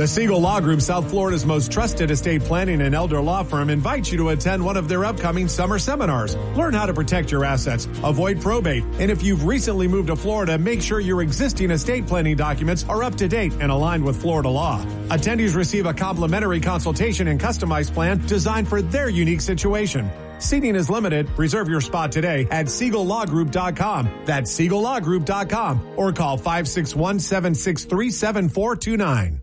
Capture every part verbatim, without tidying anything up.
The Siegel Law Group, South Florida's most trusted estate planning and elder law firm, invites you to attend one of their upcoming summer seminars. Learn how to protect your assets, avoid probate, and if you've recently moved to Florida, make sure your existing estate planning documents are up to date and aligned with Florida law. Attendees receive a complimentary consultation and customized plan designed for their unique situation. Seating is limited. Reserve your spot today at Siegel Law Group dot com. That's Siegel Law Group dot com or call five six one, seven six three, seven four two nine.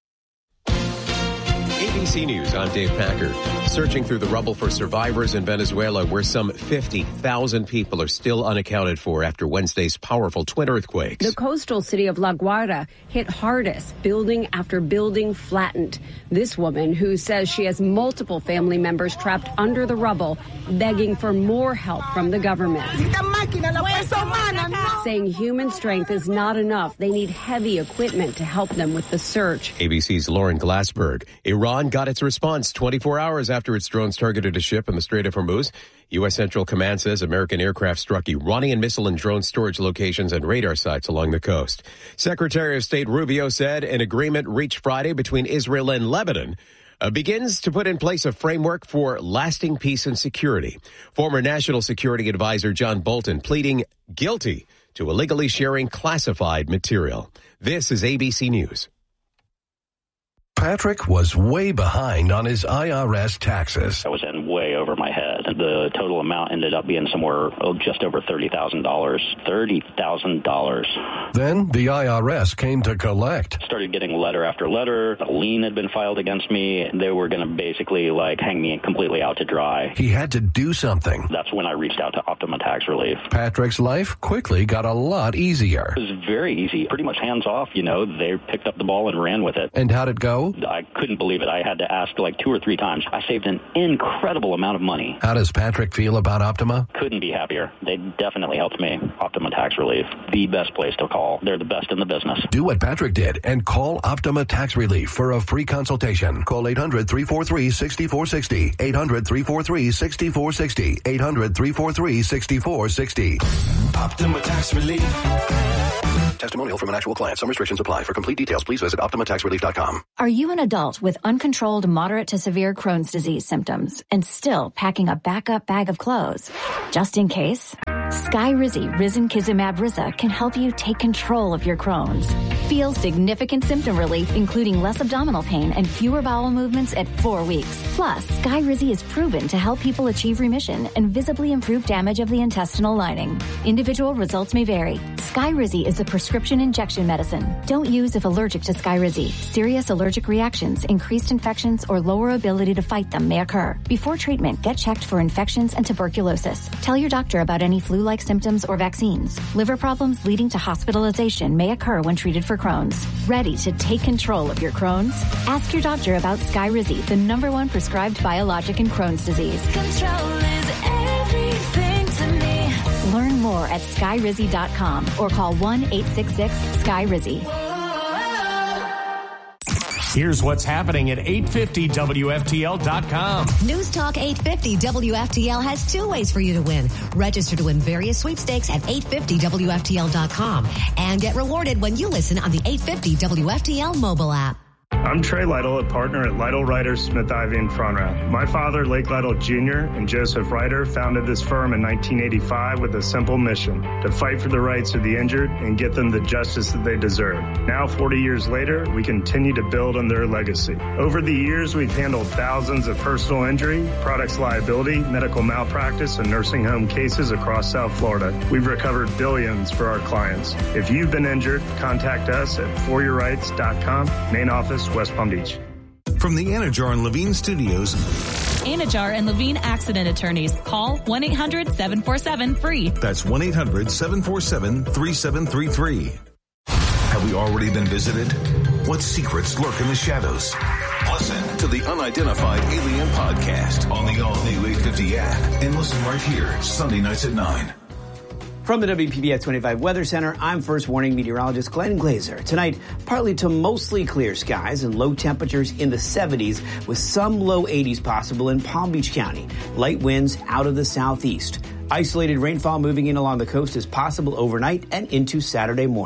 A B C News, I'm Dave Packer. Searching through the rubble for survivors in Venezuela, where some fifty thousand people are still unaccounted for after Wednesday's powerful twin earthquakes. The coastal city of La Guaira hit hardest, building after building flattened. This woman, who says she has multiple family members trapped under the rubble, begging for more help from the government. Saying human strength is not enough. They need heavy equipment to help them with the search. A B C's Lauren Glassberg. Iran got its response twenty-four hours after its drones targeted a ship in the Strait of Hormuz. U S. Central Command says American aircraft struck Iranian missile and drone storage locations and radar sites along the coast. Secretary of State Rubio said an agreement reached Friday between Israel and Lebanon uh, begins to put in place a framework for lasting peace and security. Former National Security Advisor John Bolton pleading guilty to illegally sharing classified material. This is A B C News. Patrick was way behind on his I R S taxes. I was in way over my head. The total amount ended up being somewhere oh, just over thirty thousand dollars. thirty thousand dollars. Then the I R S came to collect. Started getting letter after letter. A lien had been filed against me. They were going to basically like hang me completely out to dry. He had to do something. That's when I reached out to Optima Tax Relief. Patrick's life quickly got a lot easier. It was very easy. Pretty much hands off, you know. They picked up the ball and ran with it. And how'd it go? I couldn't believe it. I had to ask like two or three times. I saved an incredible amount of money. How does Patrick feel about Optima? Couldn't be happier. They definitely helped me. Optima Tax Relief, the best place to call. They're the best in the business. Do what Patrick did and call Optima Tax Relief for a free consultation. Call eight hundred, three four three, six four six zero. eight hundred, three four three, six four six zero. eight hundred, three four three, six four six zero. Optima Tax Relief. Testimonial from an actual client. Some restrictions apply. For complete details, please visit optima tax relief dot com. Are you an adult with uncontrolled moderate to severe Crohn's disease symptoms and still packing a backup bag of clothes? Just in case, Skyrizi Risankizumab Riza can help you take control of your Crohn's. Feel significant symptom relief, including less abdominal pain and fewer bowel movements at four weeks. Plus, Skyrizi is proven to help people achieve remission and visibly improve damage of the intestinal lining. Individual results may vary. Skyrizi is a prescription injection medicine. Don't use if allergic to Skyrizi. Serious allergic reactions, increased infections, or lower ability to fight them may occur. Before treatment, get checked for infections and tuberculosis. Tell your doctor about any flu-like symptoms or vaccines. Liver problems leading to hospitalization may occur when treated for Crohn's. Ready to take control of your Crohn's? Ask your doctor about Skyrizi, the number one prescribed biologic in Crohn's disease. Control is everything to me. Learn more at skyrizi dot com or call one eight six six, S K Y R I Z I. Here's what's happening at eight fifty W F T L dot com. News Talk eight fifty W F T L has two ways for you to win. Register to win various sweepstakes at eight fifty W F T L dot com and get rewarded when you listen on the eight fifty W F T L mobile app. I'm Trey Lytle, a partner at Lytle Ryder Smith Ivy and Fronrath. My father, Lake Lytle Junior, and Joseph Ryder founded this firm in nineteen eighty-five with a simple mission: to fight for the rights of the injured and get them the justice that they deserve. Now, forty years later, we continue to build on their legacy. Over the years, we've handled thousands of personal injury, products liability, medical malpractice, and nursing home cases across South Florida. We've recovered billions for our clients. If you've been injured, contact us at for your rights dot com, main office, West Palm Beach. From the Anajar and Levine Studios. Anajar and Levine Accident Attorneys. Call one eight hundred, seven four seven, F R E E. That's one eight hundred, seven four seven, three seven three three. Have we already been visited? What secrets lurk in the shadows? Listen to the Unidentified Alien Podcast on the all-new eight fifty app and listen right here Sunday nights at nine. From the W P B S twenty-five Weather Center, I'm First Warning meteorologist Glenn Glazer. Tonight, partly to mostly clear skies and low temperatures in the seventies with some low eighties possible in Palm Beach County. Light winds out of the southeast. Isolated rainfall moving in along the coast is possible overnight and into Saturday morning.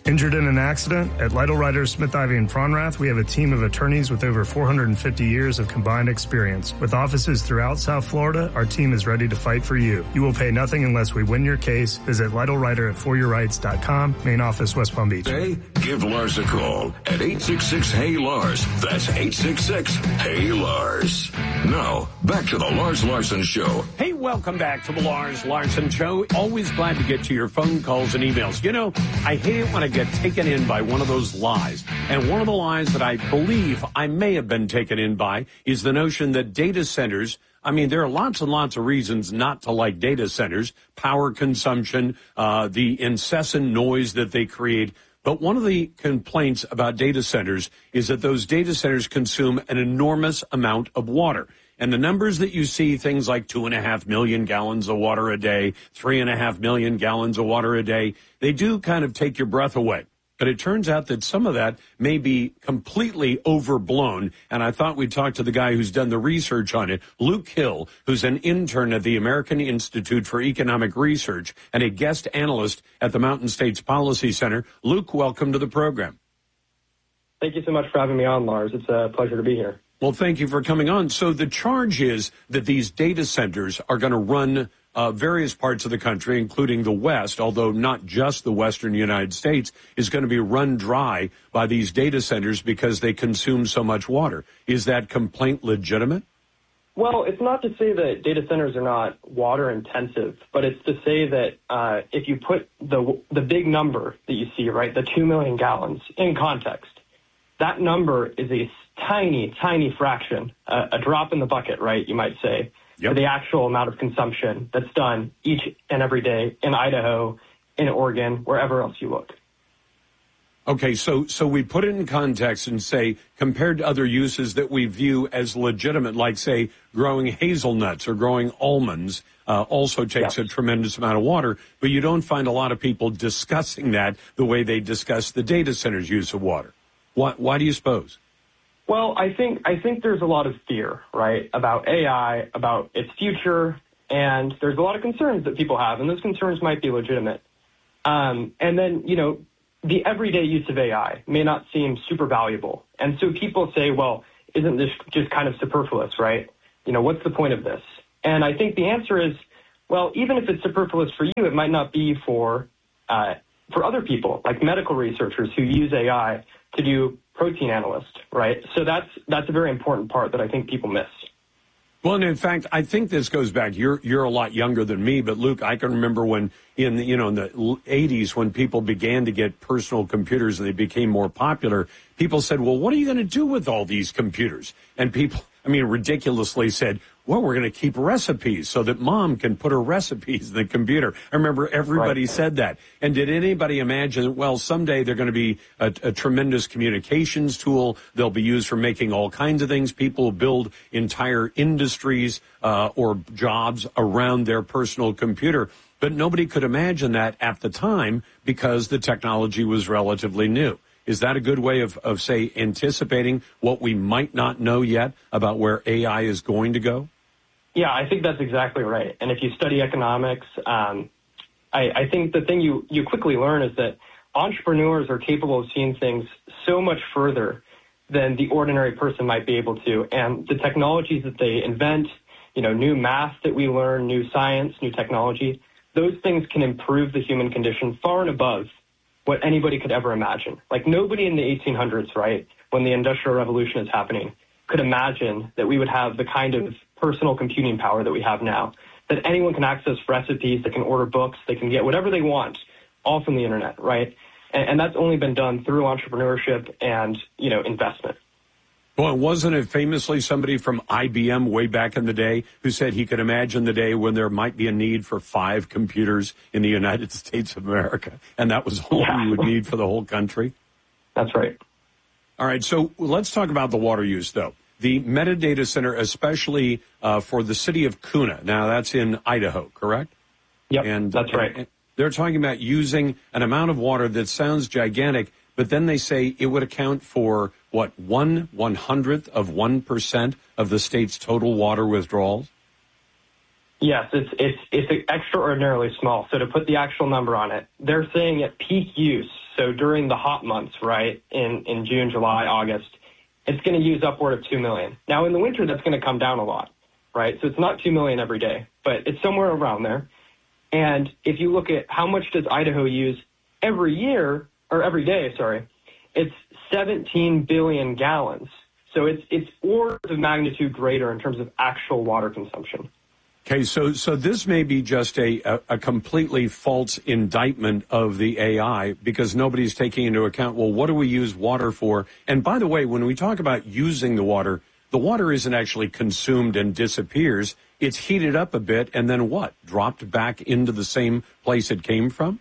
Injured in an accident? At Lytle Writers, Smith, Ivy and Fronrath, we have a team of attorneys with over four hundred fifty years of combined experience. With offices throughout South Florida, our team is ready to fight for you. You will pay nothing unless we win your case. Visit Lytle Writer at for your rights dot com, main office, West Palm Beach. Hey, give Lars a call at eight six six, H E Y, Lars. That's eight six six, H E Y, Lars. Now, back to the Lars Larson Show. Hey, welcome back to the Lars Larson Show. Always glad to get to your phone calls and emails. You know, I hate it when I get taken in by one of those lies. And one of the lies that I believe I may have been taken in by is the notion that data centers, I mean, there are lots and lots of reasons not to like data centers, power consumption, uh, the incessant noise that they create. But one of the complaints about data centers is that those data centers consume an enormous amount of water. And the numbers that you see, things like two and a half million gallons of water a day, three and a half million gallons of water a day, they do kind of take your breath away. But it turns out that some of that may be completely overblown. And I thought we'd talk to the guy who's done the research on it, Luke Hill, who's an intern at the American Institute for Economic Research and a guest analyst at the Mountain States Policy Center. Luke, welcome to the program. Thank you so much for having me on, Lars. It's a pleasure to be here. Well, thank you for coming on. So the charge is that these data centers are going to run uh, various parts of the country, including the West, although not just the Western United States, is going to be run dry by these data centers because they consume so much water. Is that complaint legitimate? Well, it's not to say that data centers are not water intensive, but it's to say that uh, if you put the the big number that you see, right, the two million gallons in context, that number is a tiny, tiny fraction, uh, a drop in the bucket, right, you might say, yep, for the actual amount of consumption that's done each and every day in Idaho, in Oregon, wherever else you look. Okay, so so we put it in context and say, compared to other uses that we view as legitimate, like, say, growing hazelnuts or growing almonds, uh, also takes yes. a tremendous amount of water, but you don't find a lot of people discussing that the way they discuss the data center's use of water. Why, why do you suppose? Well, I think I think there's a lot of fear, right, about A I, about its future, and there's a lot of concerns that people have, and those concerns might be legitimate. Um, and then, you know, the everyday use of A I may not seem super valuable. And so people say, well, isn't this just kind of superfluous, right? You know, what's the point of this? And I think the answer is, well, even if it's superfluous for you, it might not be for uh, for other people, like medical researchers who use A I to do protein analyst, right? So that's that's a very important part that I think people miss. Well, and in fact, I think this goes back. You're you're a lot younger than me, but Luke, I can remember when in the, you know in the eighties when people began to get personal computers and they became more popular. People said, "Well, what are you going to do with all these computers?" And people, I mean, ridiculously said, "Well, we're going to keep recipes so that mom can put her recipes in the computer." I remember everybody right. said that. And did anybody imagine, well, someday they're going to be a, a tremendous communications tool. They'll be used for making all kinds of things. People build entire industries uh, or jobs around their personal computer. But nobody could imagine that at the time because the technology was relatively new. Is that a good way of, of, say, anticipating what we might not know yet about where A I is going to go? Yeah, I think that's exactly right. And if you study economics, um, I, I think the thing you, you quickly learn is that entrepreneurs are capable of seeing things so much further than the ordinary person might be able to. And the technologies that they invent, you know, new math that we learn, new science, new technology, those things can improve the human condition far and above what anybody could ever imagine. Like nobody in the eighteen hundreds, right, when the Industrial Revolution is happening, could imagine that we would have the kind of personal computing power that we have now, that anyone can access recipes, they can order books, they can get whatever they want, all from the internet, right? And, and that's only been done through entrepreneurship and, you know, investment. Well, wasn't it famously somebody from I B M way back in the day who said he could imagine the day when there might be a need for five computers in the United States of America, and that was all yeah. we would need for the whole country? That's right. All right, so let's talk about the water use, though. The metadata center, especially uh, for the city of Kuna. Now, that's in Idaho, correct? Yep, and, that's right. And they're talking about using an amount of water that sounds gigantic, but then they say it would account for, what, one one-hundredth of one percent of the state's total water withdrawals? Yes, it's it's it's extraordinarily small. So to put the actual number on it, they're saying at peak use, So during the hot months, right, in, in June, July, August, it's going to use upward of two million. Now, in the winter, that's going to come down a lot, right? So it's not two million every day, but it's somewhere around there. And if you look at how much does Idaho use every year, or every day, sorry, it's seventeen billion gallons. So it's it's orders of magnitude greater in terms of actual water consumption. Okay, so so this may be just a, a, a completely false indictment of the A I because nobody's taking into account, well, what do we use water for? And by the way, when we talk about using the water, the water isn't actually consumed and disappears. It's heated up a bit and then what? Dropped back into the same place it came from?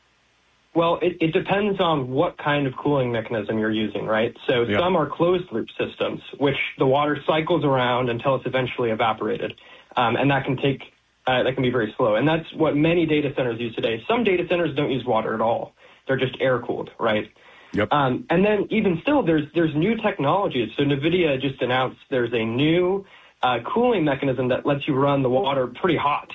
Well, it, it depends on what kind of cooling mechanism you're using, right? So Yeah. some are closed-loop systems, which the water cycles around until it's eventually evaporated. Um, and that can take, uh, that can be very slow. And that's what many data centers use today. Some data centers don't use water at all. They're just air-cooled, right? Yep. Um, and then even still, there's there's new technologies. So NVIDIA just announced there's a new uh, cooling mechanism that lets you run the water pretty hot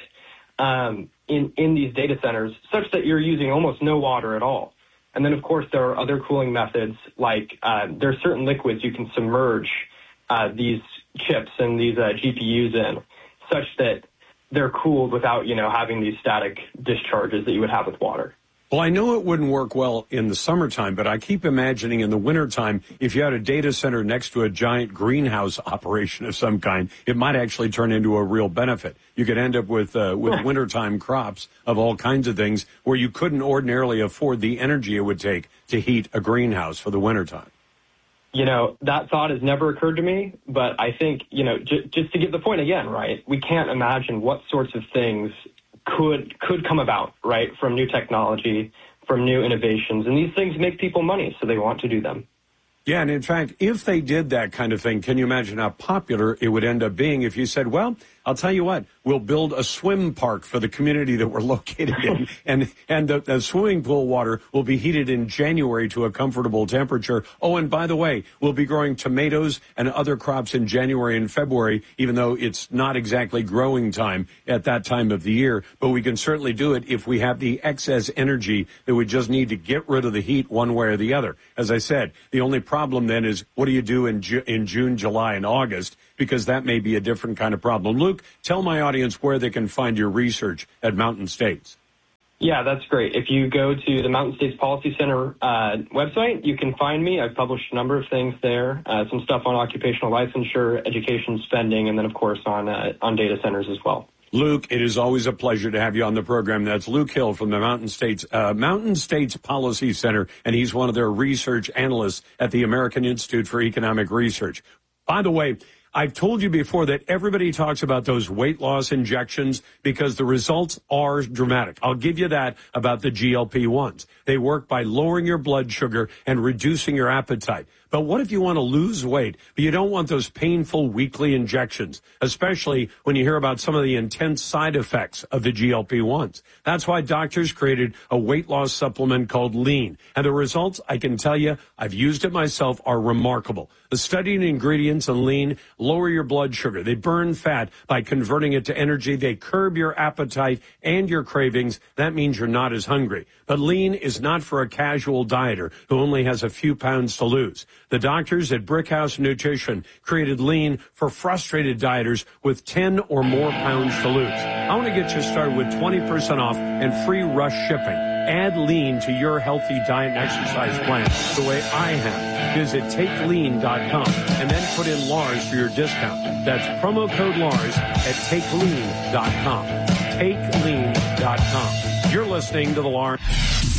um, in, in these data centers, such that you're using almost no water at all. And then, of course, there are other cooling methods, like uh, there are certain liquids you can submerge uh, these chips and these uh, G P Us in, such that they're cooled without, you know, having these static discharges that you would have with water. Well, I know it wouldn't work well in the summertime, but I keep imagining in the wintertime, if you had a data center next to a giant greenhouse operation of some kind, it might actually turn into a real benefit. You could end up with uh, with wintertime crops of all kinds of things where you couldn't ordinarily afford the energy it would take to heat a greenhouse for the wintertime. You know, that thought has never occurred to me, but I think, you know, j- just to get the point again, right, we can't imagine what sorts of things could could come about, right, from new technology, from new innovations. And these things make people money, so they want to do them. Yeah, and in fact, if they did that kind of thing, can you imagine how popular it would end up being if you said, well, I'll tell you what, we'll build a swim park for the community that we're located in, and and the, the swimming pool water will be heated in January to a comfortable temperature. Oh, and by the way, we'll be growing tomatoes and other crops in January and February, even though it's not exactly growing time at that time of the year. But we can certainly do it if we have the excess energy that we just need to get rid of the heat one way or the other. As I said, the only problem then is what do you do in, Ju- in June, July, and August? Because that may be a different kind of problem. Luke, tell my audience where they can find your research at Mountain States. Yeah, that's great. If you go to the Mountain States Policy Center uh, website, you can find me. I've published a number of things there, uh, some stuff on occupational licensure, education spending, and then, of course, on uh, on data centers as well. Luke, it is always a pleasure to have you on the program. That's Luke Hill from the Mountain States uh, Mountain States Policy Center, and he's one of their research analysts at the American Institute for Economic Research. By the way, I've told you before that everybody talks about those weight loss injections because the results are dramatic. I'll give you that about the G L P ones. They work by lowering your blood sugar and reducing your appetite. But what if you want to lose weight, but you don't want those painful weekly injections, especially when you hear about some of the intense side effects of the G L P ones? That's why doctors created a weight loss supplement called Lean. And the results, I can tell you, I've used it myself, are remarkable. The studied ingredients in Lean lower your blood sugar. They burn fat by converting it to energy. They curb your appetite and your cravings. That means you're not as hungry. But Lean is not for a casual dieter who only has a few pounds to lose. The doctors at Brickhouse Nutrition created Lean for frustrated dieters with ten or more pounds to lose. I want to get you started with twenty percent off and free rush shipping. Add Lean to your healthy diet and exercise plan the way I have. Visit take lean dot com and then put in Lars for your discount. That's promo code Lars at take lean dot com. take lean dot com. You're listening to the Lars.